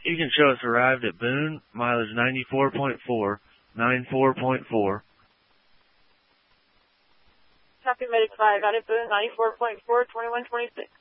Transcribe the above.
You can show us arrived at Boone, mileage 94.4, 94.4. Copy, Medic 5, out at Boone, 94.4, 2126.